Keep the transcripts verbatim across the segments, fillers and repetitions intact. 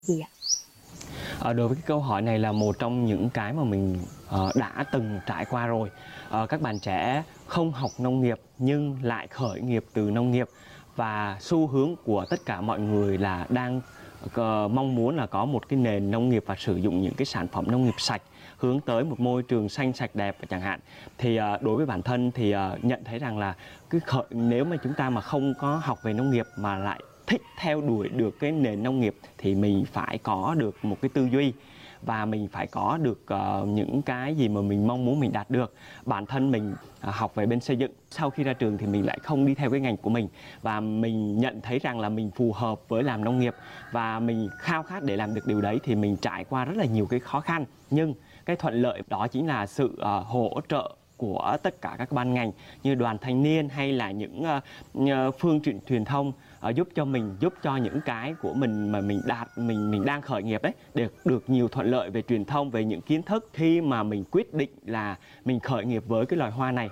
gì ạ? Ờ, Đối với cái câu hỏi này là một trong những cái mà mình ờ, đã từng trải qua rồi. Ờ, các bạn trẻ không học nông nghiệp nhưng lại khởi nghiệp từ nông nghiệp, và xu hướng của tất cả mọi người là đang ờ, mong muốn là có một cái nền nông nghiệp và sử dụng những cái sản phẩm nông nghiệp sạch, hướng tới một môi trường xanh sạch đẹp chẳng hạn. Thì ờ, đối với bản thân thì ờ, nhận thấy rằng là cái khởi, nếu mà chúng ta mà không có học về nông nghiệp mà lại thích theo đuổi được cái nền nông nghiệp thì mình phải có được một cái tư duy, và mình phải có được uh, những cái gì mà mình mong muốn mình đạt được. Bản thân mình uh, học về bên xây dựng, sau khi ra trường thì mình lại không đi theo cái ngành của mình, và mình nhận thấy rằng là mình phù hợp với làm nông nghiệp và mình khao khát để làm được điều đấy, thì mình trải qua rất là nhiều cái khó khăn. Nhưng cái thuận lợi đó chính là sự uh, hỗ trợ của tất cả các ban ngành như đoàn thanh niên hay là những uh, phương tiện truyền thông uh, giúp cho mình, giúp cho những cái của mình mà mình đạt, mình mình đang khởi nghiệp đấy, được được nhiều thuận lợi về truyền thông, về những kiến thức khi mà mình quyết định là mình khởi nghiệp với cái loài hoa này.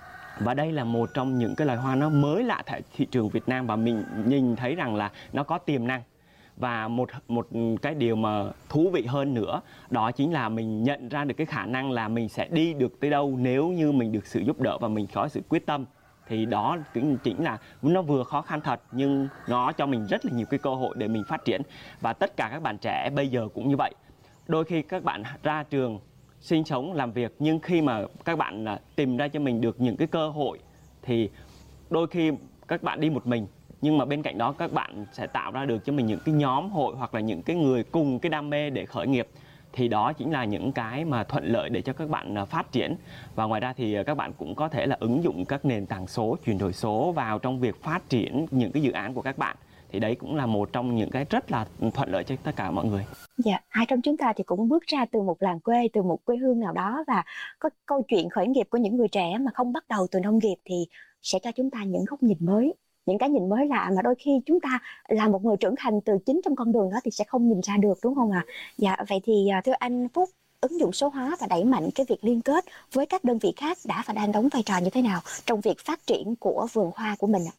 Và đây là một trong những cái loài hoa nó mới lạ tại thị trường Việt Nam, và mình nhìn thấy rằng là nó có tiềm năng. Và một một cái điều mà thú vị hơn nữa, đó chính là mình nhận ra được cái khả năng là mình sẽ đi được tới đâu nếu như mình được sự giúp đỡ và mình có sự quyết tâm. Thì đó cũng chính là nó vừa khó khăn thật, nhưng nó cho mình rất là nhiều cái cơ hội để mình phát triển. Và tất cả các bạn trẻ bây giờ cũng như vậy. Đôi khi các bạn ra trường sinh sống làm việc, nhưng khi mà các bạn tìm ra cho mình được những cái cơ hội thì đôi khi các bạn đi một mình, nhưng mà bên cạnh đó các bạn sẽ tạo ra được cho mình những cái nhóm hội hoặc là những cái người cùng cái đam mê để khởi nghiệp. Thì đó chính là những cái mà thuận lợi để cho các bạn phát triển. Và ngoài ra thì các bạn cũng có thể là ứng dụng các nền tảng số, chuyển đổi số vào trong việc phát triển những cái dự án của các bạn. Thì đấy cũng là một trong những cái rất là thuận lợi cho tất cả mọi người. Dạ, ai trong chúng ta thì cũng bước ra từ một làng quê, từ một quê hương nào đó, và có câu chuyện khởi nghiệp của những người trẻ mà không bắt đầu từ nông nghiệp thì sẽ cho chúng ta những góc nhìn mới, những cái nhìn mới lạ mà đôi khi chúng ta là một người trưởng thành từ chính trong con đường đó thì sẽ không nhìn ra được, đúng không ạ? Dạ, vậy thì thưa anh Phúc, ứng dụng số hóa và đẩy mạnh cái việc liên kết với các đơn vị khác đã và đang đóng vai trò như thế nào trong việc phát triển của vườn hoa của mình ạ?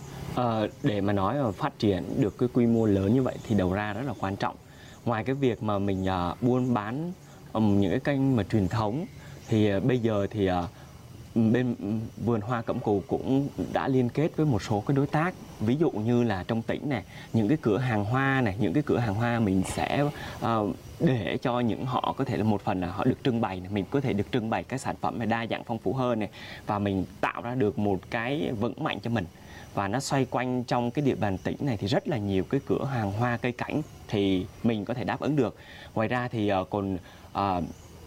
Ờ, để mà nói mà phát triển được cái quy mô lớn như vậy thì đầu ra rất là quan trọng. Ngoài cái việc mà mình uh, buôn bán um, những cái kênh mà truyền thống, thì uh, bây giờ thì uh, bên vườn hoa Cẩm Cù cũng đã liên kết với một số cái đối tác. Ví dụ như là trong tỉnh này, những cái cửa hàng hoa này, những cái cửa hàng hoa mình sẽ uh, để cho những họ có thể là một phần là họ được trưng bày này, mình có thể được trưng bày các sản phẩm này đa dạng phong phú hơn này, và mình tạo ra được một cái vững mạnh cho mình. Và nó xoay quanh trong cái địa bàn tỉnh này thì rất là nhiều cái cửa hàng hoa cây cảnh thì mình có thể đáp ứng được. Ngoài ra thì uh, còn uh,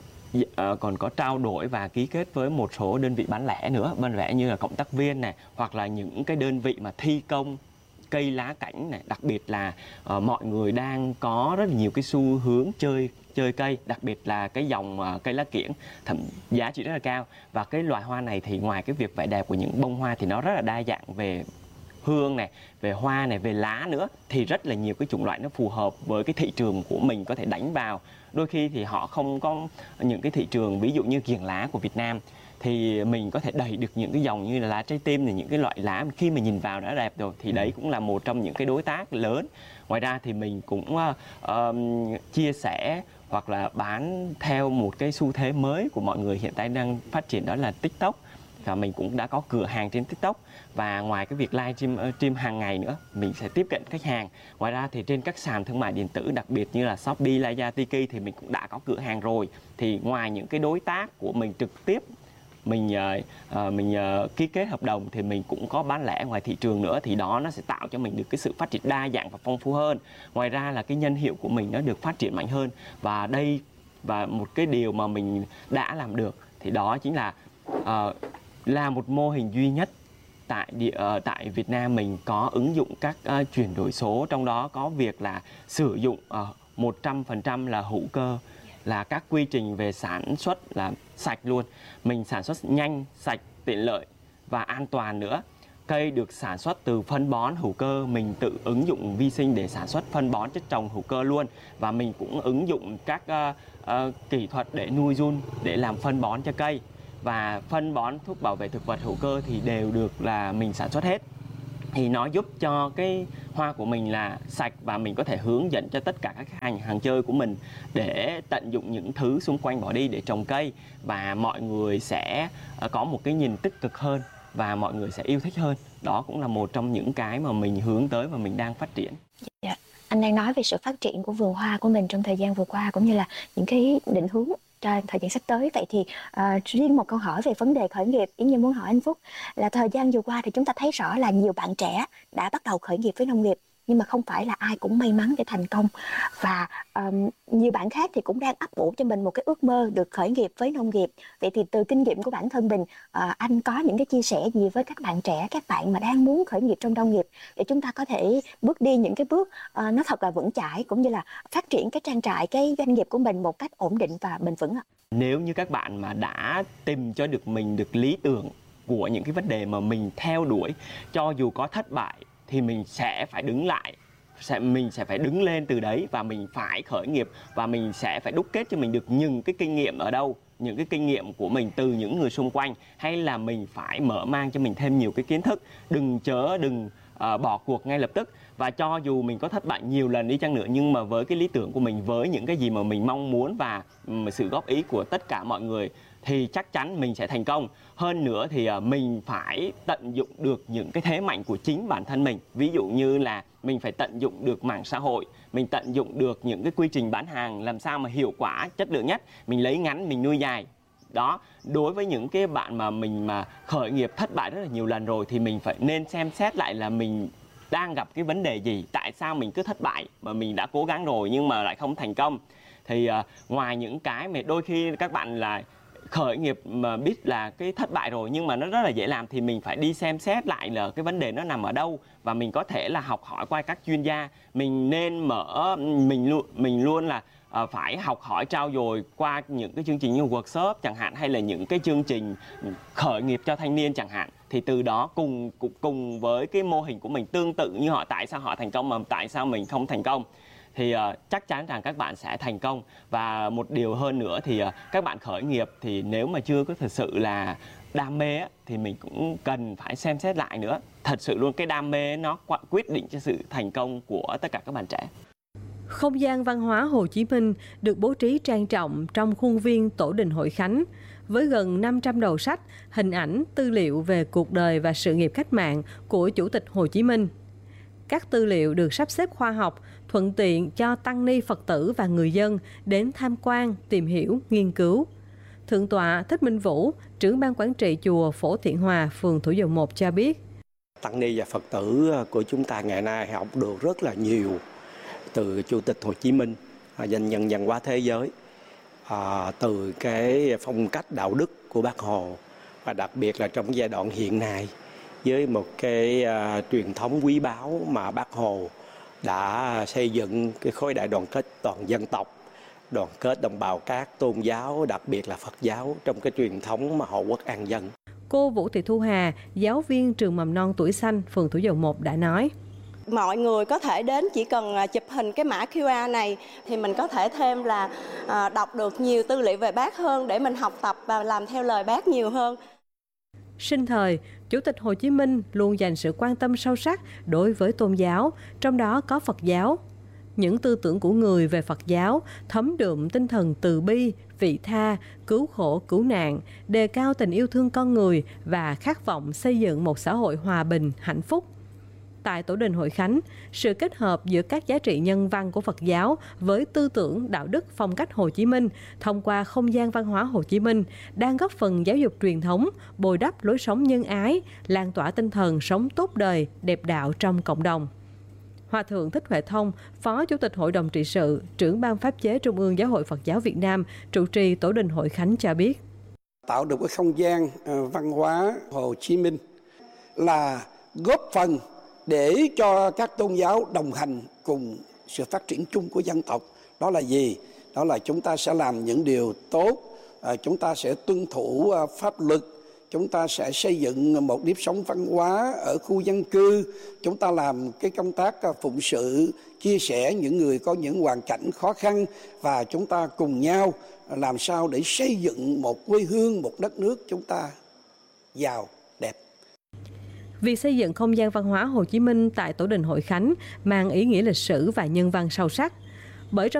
uh, còn có trao đổi và ký kết với một số đơn vị bán lẻ nữa, bán lẻ như là cộng tác viên này, hoặc là những cái đơn vị mà thi công cây lá cảnh này. Đặc biệt là uh, mọi người đang có rất là nhiều cái xu hướng chơi chơi cây, đặc biệt là cái dòng uh, cây lá kiểng, thậm giá trị rất là cao. Và cái loài hoa này thì ngoài cái việc vẻ đẹp của những bông hoa thì nó rất là đa dạng về hương này, về hoa này, về lá nữa, thì rất là nhiều cái chủng loại nó phù hợp với cái thị trường của mình có thể đánh vào. Đôi khi thì họ không có những cái thị trường ví dụ như kiểng lá của Việt Nam, thì mình có thể đẩy được những cái dòng như là lá trái tim này, những cái loại lá khi mà nhìn vào đã đẹp rồi, thì đấy cũng là một trong những cái đối tác lớn. Ngoài ra thì mình cũng uh, um, chia sẻ hoặc là bán theo một cái xu thế mới của mọi người hiện tại đang phát triển, đó là TikTok. Và mình cũng đã có cửa hàng trên TikTok. Và ngoài cái việc live stream, stream hàng ngày nữa, mình sẽ tiếp cận khách hàng. Ngoài ra thì trên các sàn thương mại điện tử, đặc biệt như là Shopee, Lazada, Tiki thì mình cũng đã có cửa hàng rồi. Thì ngoài những cái đối tác của mình trực tiếp mình uh, mình uh, ký kết hợp đồng, thì mình cũng có bán lẻ ngoài thị trường nữa, thì đó nó sẽ tạo cho mình được cái sự phát triển đa dạng và phong phú hơn. Ngoài ra là cái nhân hiệu của mình nó được phát triển mạnh hơn. Và đây và một cái điều mà mình đã làm được thì đó chính là uh, là một mô hình duy nhất tại địa uh, tại Việt Nam mình có ứng dụng các uh, chuyển đổi số, trong đó có việc là sử dụng uh, một trăm phần trăm là hữu cơ, là các quy trình về sản xuất là sạch luôn. Mình sản xuất nhanh, sạch, tiện lợi và an toàn nữa. Cây được sản xuất từ phân bón hữu cơ, mình tự ứng dụng vi sinh để sản xuất phân bón chất trồng hữu cơ luôn. Và mình cũng ứng dụng các uh, uh, kỹ thuật để nuôi giun, để làm phân bón cho cây. Và phân bón, thuốc bảo vệ thực vật hữu cơ thì đều được là mình sản xuất hết. thì nó giúp cho cái hoa của mình là sạch, và mình có thể hướng dẫn cho tất cả các hàng hàng chơi của mình để tận dụng những thứ xung quanh bỏ đi để trồng cây, và mọi người sẽ có một cái nhìn tích cực hơn và mọi người sẽ yêu thích hơn. Đó cũng là một trong những cái mà mình hướng tới và mình đang phát triển. Dạ. Anh đang nói về sự phát triển của vườn hoa của mình trong thời gian vừa qua, cũng như là những cái định hướng cho thời gian sắp tới. Vậy thì uh, riêng một câu hỏi về vấn đề khởi nghiệp, Yến Nhi muốn hỏi anh Phúc là thời gian vừa qua thì chúng ta thấy rõ là nhiều bạn trẻ đã bắt đầu khởi nghiệp với nông nghiệp, nhưng mà không phải là ai cũng may mắn để thành công, và um, nhiều bạn khác thì cũng đang ấp ủ cho mình một cái ước mơ được khởi nghiệp với nông nghiệp. Vậy thì từ kinh nghiệm của bản thân mình, uh, anh có những cái chia sẻ gì với các bạn trẻ, các bạn mà đang muốn khởi nghiệp trong nông nghiệp, để chúng ta có thể bước đi những cái bước uh, nó thật là vững chãi, cũng như là phát triển cái trang trại, cái doanh nghiệp của mình một cách ổn định và bền vững ạ? Nếu như các bạn mà đã tìm cho được mình được lý tưởng của những cái vấn đề mà mình theo đuổi, cho dù có thất bại thì mình sẽ phải đứng lại, sẽ mình sẽ phải đứng lên từ đấy, và mình phải khởi nghiệp, và mình sẽ phải đúc kết cho mình được những cái kinh nghiệm ở đâu, những cái kinh nghiệm của mình từ những người xung quanh, hay là mình phải mở mang cho mình thêm nhiều cái kiến thức. Đừng chớ đừng uh, bỏ cuộc ngay lập tức. Và cho dù mình có thất bại nhiều lần đi chăng nữa, nhưng mà với cái lý tưởng của mình, với những cái gì mà mình mong muốn và um, sự góp ý của tất cả mọi người, thì chắc chắn mình sẽ thành công. Hơn nữa thì mình phải tận dụng được những cái thế mạnh của chính bản thân mình. Ví dụ như là mình phải tận dụng được mạng xã hội, mình tận dụng được những cái quy trình bán hàng làm sao mà hiệu quả, chất lượng nhất. Mình lấy ngắn, mình nuôi dài. Đó, đối với những cái bạn mà mình mà khởi nghiệp thất bại rất là nhiều lần rồi, thì mình phải nên xem xét lại là mình đang gặp cái vấn đề gì, tại sao mình cứ thất bại mà mình đã cố gắng rồi nhưng mà lại không thành công. Thì uh, ngoài những cái mà đôi khi các bạn là khởi nghiệp mà biết là cái thất bại rồi nhưng mà nó rất là dễ làm, thì mình phải đi xem xét lại là cái vấn đề nó nằm ở đâu, và mình có thể là học hỏi qua các chuyên gia. Mình nên mở mình luôn mình luôn là uh, phải học hỏi trau dồi qua những cái chương trình như workshop chẳng hạn, hay là những cái chương trình khởi nghiệp cho thanh niên chẳng hạn. Thì từ đó cùng cùng với cái mô hình của mình tương tự như họ, tại sao họ thành công mà tại sao mình không thành công, thì uh, chắc chắn rằng các bạn sẽ thành công. Và một điều hơn nữa thì uh, các bạn khởi nghiệp thì nếu mà chưa có thực sự là đam mê á, thì mình cũng cần phải xem xét lại nữa. Thật sự luôn, cái đam mê nó quyết định cho sự thành công của tất cả các bạn trẻ. Không gian văn hóa Hồ Chí Minh được bố trí trang trọng trong khuôn viên Tổ đình Hội Khánh, với gần năm trăm đầu sách, hình ảnh, tư liệu về cuộc đời và sự nghiệp cách mạng của Chủ tịch Hồ Chí Minh. Các tư liệu được sắp xếp khoa học, thuận tiện cho tăng ni Phật tử và người dân đến tham quan, tìm hiểu, nghiên cứu. Thượng tọa Thích Minh Vũ, trưởng ban quản trị chùa Phổ Thiện Hòa, phường Thủ Dầu Một cho biết. Tăng ni và Phật tử của chúng ta ngày nay học được rất là nhiều từ Chủ tịch Hồ Chí Minh, danh nhân văn hóa thế giới, à, từ cái phong cách đạo đức của Bác Hồ, và đặc biệt là trong giai đoạn hiện nay với một cái uh, truyền thống quý báu mà Bác Hồ đã xây dựng, cái khối đại đoàn kết toàn dân tộc, đoàn kết đồng bào các tôn giáo, đặc biệt là Phật giáo, trong cái truyền thống mà hộ quốc an dân. Cô Vũ Thị Thu Hà, giáo viên trường mầm non Tuổi Xanh, phường Thủ Dầu Một đã nói. Mọi người có thể đến, chỉ cần chụp hình cái mã quy rờ này thì mình có thể thêm là đọc được nhiều tư liệu về Bác hơn, để mình học tập và làm theo lời Bác nhiều hơn. Sinh thời, Chủ tịch Hồ Chí Minh luôn dành sự quan tâm sâu sắc đối với tôn giáo, trong đó có Phật giáo. Những tư tưởng của người về Phật giáo thấm đượm tinh thần từ bi, vị tha, cứu khổ cứu nạn, đề cao tình yêu thương con người và khát vọng xây dựng một xã hội hòa bình, hạnh phúc. Tại Tổ đình Hội Khánh, sự kết hợp giữa các giá trị nhân văn của Phật giáo với tư tưởng đạo đức phong cách Hồ Chí Minh thông qua không gian văn hóa Hồ Chí Minh đang góp phần giáo dục truyền thống, bồi đắp lối sống nhân ái, lan tỏa tinh thần sống tốt đời, đẹp đạo trong cộng đồng. Hòa thượng Thích Huệ Thông, Phó Chủ tịch Hội đồng trị sự, trưởng ban pháp chế Trung ương Giáo hội Phật giáo Việt Nam, trụ trì Tổ đình Hội Khánh cho biết. Tạo được cái không gian văn hóa Hồ Chí Minh là góp phần để cho các tôn giáo đồng hành cùng sự phát triển chung của dân tộc. Đó là gì? Đó là chúng ta sẽ làm những điều tốt, chúng ta sẽ tuân thủ pháp luật, chúng ta sẽ xây dựng một nếp sống văn hóa ở khu dân cư, chúng ta làm cái công tác phụng sự, chia sẻ những người có những hoàn cảnh khó khăn, và chúng ta cùng nhau làm sao để xây dựng một quê hương, một đất nước chúng ta giàu, đẹp. Việc xây dựng không gian văn hóa Hồ Chí Minh tại Tổ đình Hội Khánh mang ý nghĩa lịch sử và nhân văn sâu sắc. Bởi